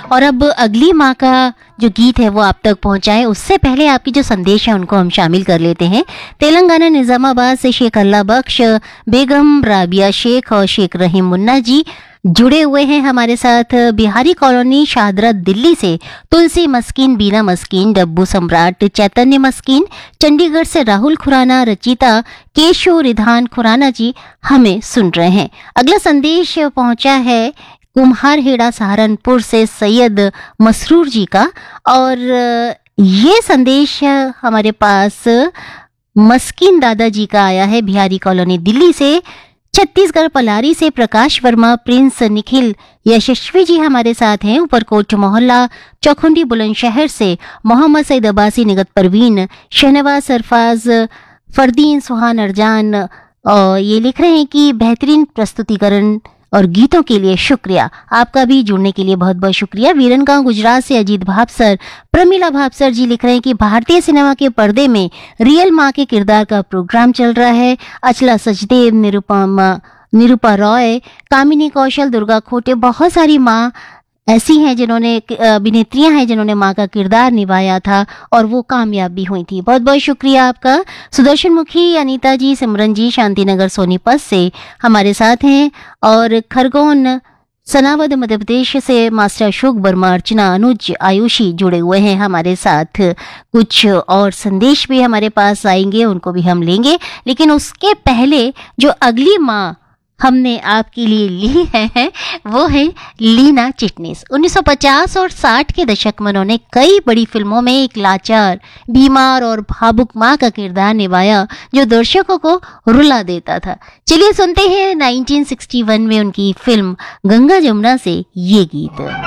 और अब अगली माँ का जो गीत है वो आप तक पहुंचाएं, उससे पहले आपकी जो संदेश है उनको हम शामिल कर लेते हैं। तेलंगाना निजामाबाद से शेख अल्लाह बख्श, बेगम राबिया शेख और शेख रहीम मुन्ना जी जुड़े हुए हैं हमारे साथ। बिहारी कॉलोनी शाहदरा दिल्ली से तुलसी मस्कीन, बीना मस्कीन, डब्बू सम्राट, चैतन्य मस्कीन, चंडीगढ़ से राहुल खुराना, रचिता, केशव रिधान खुराना जी हमें सुन रहे हैं। अगला संदेश पहुंचा है कुम्हारहेड़ा सहारनपुर से सैयद मसरूर जी का, और ये संदेश हमारे पास मस्कीन दादाजी का आया है बिहारी कॉलोनी दिल्ली से। छत्तीसगढ़ पलारी से प्रकाश वर्मा, प्रिंस निखिल यशस्वी जी हमारे साथ हैं। ऊपरकोट मोहल्ला चौखुंडी बुलंदशहर से मोहम्मद सईद अब्बासी, निगत परवीन, शहनवाज सरफाज, फरदीन सुहान अरजान, और ये लिख रहे हैं कि बेहतरीन प्रस्तुतिकरण और गीतों के लिए शुक्रिया। आपका भी जुड़ने के लिए बहुत बहुत शुक्रिया। वीरनगांव गुजरात से अजीत भापसर, प्रमिला भापसर जी लिख रहे हैं कि भारतीय सिनेमा के पर्दे में रियल माँ के किरदार का प्रोग्राम चल रहा है। अचला सचदेव, निरूपा रॉय, कामिनी कौशल, दुर्गा खोटे, बहुत सारी माँ ऐसी हैं जिन्होंने, अभिनेत्रियां हैं जिन्होंने माँ का किरदार निभाया था और वो कामयाब भी हुई थी। बहुत बहुत शुक्रिया आपका। सुदर्शन मुखी, अनीता जी, सिमरन जी शांतिनगर सोनीपत से हमारे साथ हैं, और खरगोन सनावद मध्य प्रदेश से मास्टर अशोक वर्मा, अर्चना, अनुज, आयुषी जुड़े हुए हैं हमारे साथ। कुछ और संदेश भी हमारे पास आएंगे, उनको भी हम लेंगे, लेकिन उसके पहले जो अगली माँ हमने आपके लिए ली है वो है लीना चिटनिस। 1950 और 60 के दशक में उन्होंने कई बड़ी फिल्मों में एक लाचार, बीमार और भावुक माँ का किरदार निभाया जो दर्शकों को रुला देता था। चलिए सुनते हैं 1961 में उनकी फिल्म गंगा जमुना से ये गीत।